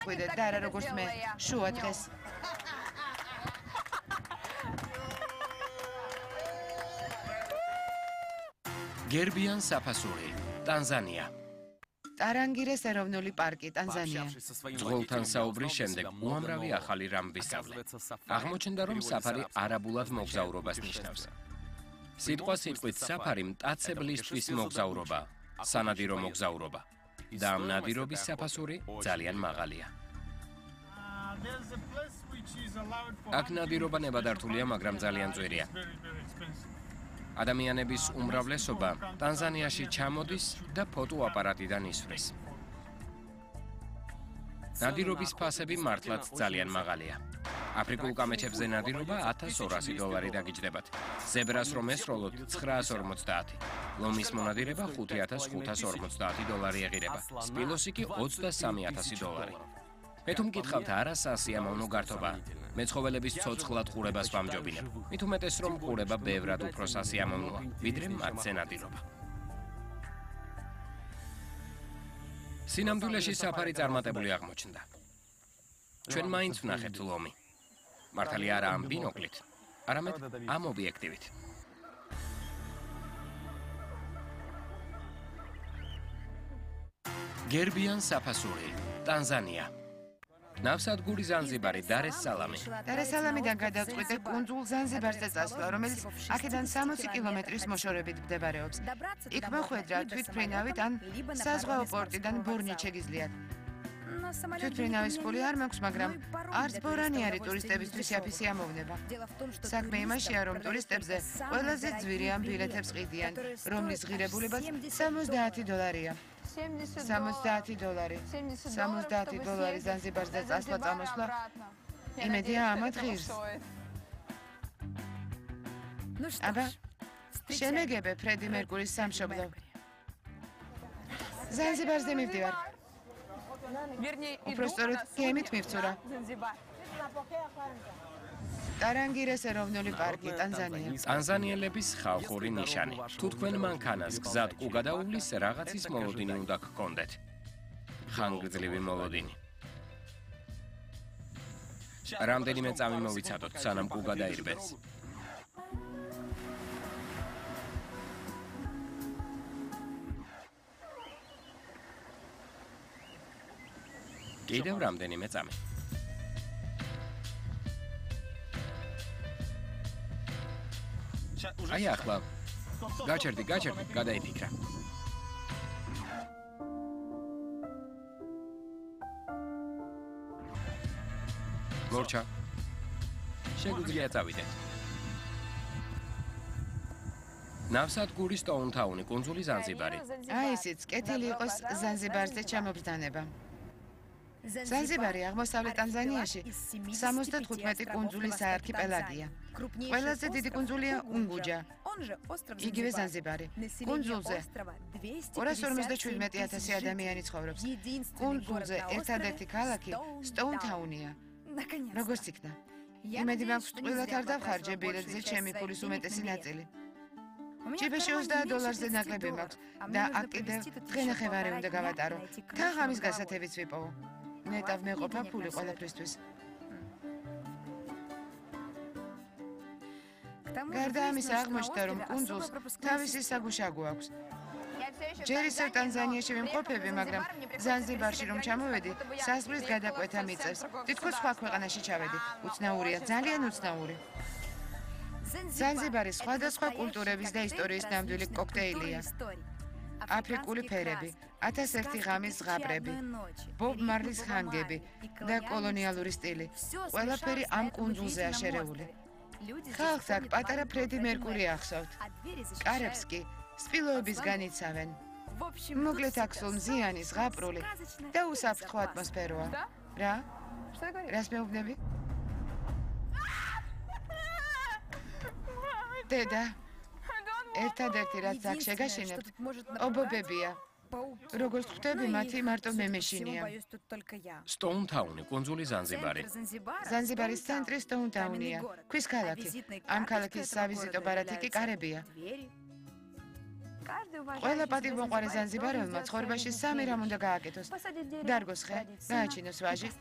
ხვიდეთ და არა როგორც მე შუა დღეს. გერბიან საფასური, ტანზანია. ტარანგირეს ეროვნული პარკი, ტანზანია. ძღოლთან საუბრის შემდეგ უამრავი ახალი რამ ვისწავლე. აღმოჩნდა, რომ საფარი არაბულად მოგზაურობას ნიშნავს. სიტყვა სიტყვით საფარი მტაცებლისთვის მოგზაურობა, სანადირო მოგზაურობა. და ამ ნადირობის საფასური ძალიან მაღალია. აქ ნადირობა ნებადართულია, მაგრამ ძალიან ძვირია. ადამიანების უმრავლესობა ტანზანიაში ჩამოდის და ფოტოაპარატიდან ისვრის. ნადირობის ფასები მართლაც ძალიან მაღალია. აფრიკულ კამეჩებზე ნადირობა $1200 დაგიჯდებათ. ზებრას რომ ესროლოთ $950. ლომის მონადირება $5550 ეღირება. სპილოსი კი $23,000. მე თუ მკითხავთ არა სასიამოვნო გართობა. მე ცხოველების ცოცხლად ყურებას ვამჯობინებ. მით უმეტეს რომ ყურება ბევრად უფრო სასიამოვნოა, ვიდრე მათზე ნადირობა. სინამდვილეში საფარი წარმატებული აღმოჩნდა. ჩვენ მაინც ვნახეთ ლომი. მართალია არა ამ ბინოკლით, არამედ ამ ობიექტივით. გერბიან საფასური, ტანზანია. ნავსადგური ზანზიბარი, დარ-ეს-სალამი. დარ-ეს-სალამიდან გადავწყვიტე კუნძულ ზანზიბარზე წასვლა, რომელიც აქედან 60 კილომეტრის მოშორებით მდებარეობს. იქ მოხვედრა თვითმფრინავით ან საზღვაო პორტიდან ბორნით შეგიძლიათ. თვითმფრინავის ფული არ მაქვს, მაგრამ არც ბორანი არის ტურისტებისთვის იაფისი ამოვნება. საქმე იმაშია, რომ ტურისტებზე ყველაზე ძვირი ამ ბილეთებს ყიდიან, რომლის ღირებულებაც $70. $70 ზანზიბარზე წასვლა-წამოსვლა. იმედია ამათ ღირს. აბა, შემეგებე ფრედი მერკურის სამშობლო. ზანზიბარზე მივდივარ. უფრო სწორედ გემით მივცურა. ტარანგირეს ეროვნული პარკი, ტანზანია. ტანზანიელების ხალხური ნიშანი. თუ თქვენ მანქანას გზად უგადაუვლის, რაღაცის მოლოდინი უნდა გქონდეთ. ხანგრძლივი მოლოდინი. რამდენიმე წამი მოვიცადოთ, სანამ უგადაირბეთ. კიდევ რამდენიმე წამი. აი ახლა. გაჩერდი, გადაიფიქრა. მორჩა. შეგვიძლია წავიდეთ. ნავსადგური სტოუნთაუნი, კუნძული ზანზიბარი. აი ისიც, კეთილი იყოს ზანზიბარზე ჩამობრძანება. ზანზიბარი აღმოსავლეთ ტანზანიაში 75 კუნძულის არქიპელაგია. ყველაზე დიდი კუნძულია უნგუჯა, იგივე ზანზიბარი. კუნძულზე 257,000 ადამიანი ცხოვრობს. კუნძულზე ერთადერთი ქალაქი სტოუნთაუნია. როგორც იქნა? იმედი მაქვს, ტყუილად არ დავხარჯე ბილეთზე ჩემი ფულის უმეტესი ნაწილი. ჯიბეში $20 ნაკლები მაქვს და აქ კიდევ დღენახევარი უნდა გავატარო. თაღამის გასათებიც ვიპოვო. ნეტავ მეყოფა ფული ყველაფრისთვის. გარდა ამისა აღმოჩნდა, რომ კუნძულს თავისი საგუშაგო აქვს. ჯერ ისევ ტანზანიაში ვიმყოფები, მაგრამ ზანზიბარში რომ ჩამოვედი, საზღვრის გადაკვეთა მიწევს. თითქოს სხვა ქვეყანაში ჩავედი. უცნაურია, ძალიან უცნაური. ზანზიბარი სხვადასხვა კულტურების და ისტორიის ნამდვილი კოქტეილია. აფრიკული ფერები, 1001 ღამის ზღაპრები, ბობ მარლის ხანგები და კოლონიალური სტილი. ყველაფერი ამ კუნძულზეა შერეული. ხალხს აქ პატარა ფრედი მერკური ახსოვთ. კარებს კი სპილოებისგან იცავენ. მოკლედ აქ სულ მზიანი, ზღაპრული და უსაფრთხო ატმოსფეროა. რა? რას მეუბნები? დედა, ერთადერთი რაც აქ შეგაშინებთ, ობობებია. როგორც ხვდები, მათი მარტო მე მეშინია. სტოუნთაუნი, კუნძული ზანზიბარი. ზანზიბარის ცენტრი სტოუნთაუნია, ქვის ქალაქი. ამ ქალაქის სავიზიტო ბარათი კი კარებია. ყველა პატივმოყვარე ზანზიბარელმა ცხოვრებაში სამი რამ უნდა გააკეთოს: დარგოს ხე, გააჩინოს ვაჟი